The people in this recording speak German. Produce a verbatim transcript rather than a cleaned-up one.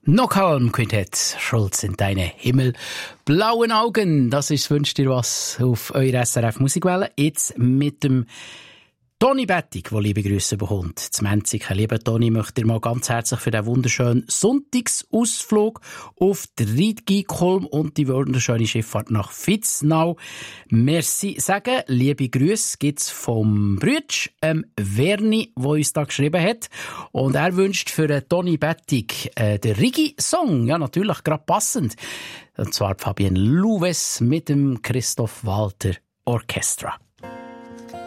Knockholm Quintett, Schulz in deine himmelblauen Augen. Das ist «Wünscht dir was» auf eurer S R F Musikwelle. Jetzt mit dem Toni Bettig, der liebe Grüße bekommt. zwanzig. Lieber Toni, möchte dir mal ganz herzlich für den wunderschönen Sonntagsausflug auf die Rhein-Gikolm und die wunderschöne Schifffahrt nach Vitznau merci sagen. Liebe Grüße gibt's vom Brütsch, ähm, Verni, der uns da geschrieben hat. Und er wünscht für den Toni Bettig äh, den Rigi-Song. Ja, natürlich, gerade passend. Und zwar Fabienne Louves mit dem Christoph Walter Orchestra.